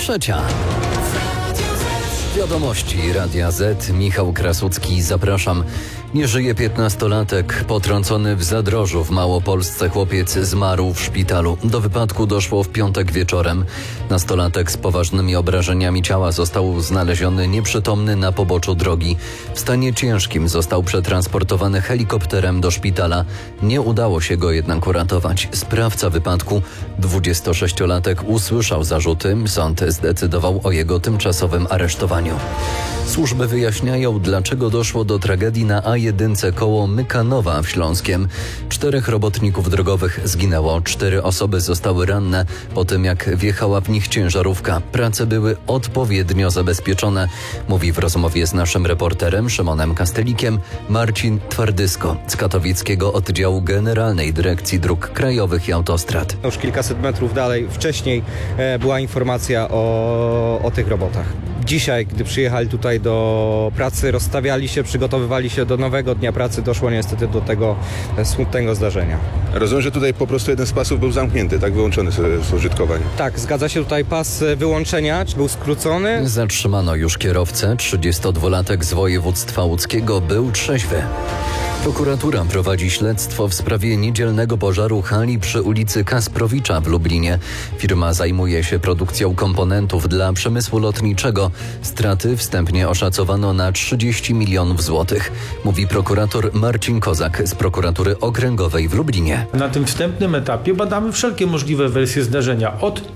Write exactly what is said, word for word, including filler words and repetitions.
Trzecia. Wiadomości Radia Z. Michał Krasucki, zapraszam. Nie żyje piętnastolatek. Potrącony w Zadrożu w Małopolsce chłopiec zmarł w szpitalu. Do wypadku doszło w piątek wieczorem. Nastolatek z poważnymi obrażeniami ciała został znaleziony nieprzytomny na poboczu drogi. W stanie ciężkim został przetransportowany helikopterem do szpitala. Nie udało się go jednak uratować. Sprawca wypadku, dwudziestosześciolatek, usłyszał zarzuty. Sąd zdecydował o jego tymczasowym aresztowaniu. Służby wyjaśniają, dlaczego doszło do tragedii na A jeden koło Mykanowa w Śląskiem. Czterech robotników drogowych zginęło, cztery osoby zostały ranne po tym, jak wjechała w nich ciężarówka. Prace były odpowiednio zabezpieczone, mówi w rozmowie z naszym reporterem Szymonem Kastelikiem Marcin Twardysko z katowickiego oddziału Generalnej Dyrekcji Dróg Krajowych i Autostrad. Już kilkaset metrów dalej wcześniej e, była informacja o, o tych robotach. Dzisiaj, gdy przyjechali tutaj do pracy, rozstawiali się, przygotowywali się do nowego dnia pracy, doszło niestety do tego smutnego zdarzenia. Rozumiem, że tutaj po prostu jeden z pasów był zamknięty, tak, wyłączony z użytkowania. Tak, zgadza się, tutaj pas wyłączenia był skrócony. Zatrzymano już kierowcę, trzydziestodwulatek z województwa łódzkiego był trzeźwy. Prokuratura prowadzi śledztwo w sprawie niedzielnego pożaru hali przy ulicy Kasprowicza w Lublinie. Firma zajmuje się produkcją komponentów dla przemysłu lotniczego. Straty wstępnie oszacowano na trzydzieści milionów złotych, mówi prokurator Marcin Kozak z prokuratury okręgowej w Lublinie. Na tym wstępnym etapie badamy wszelkie możliwe wersje zdarzenia, od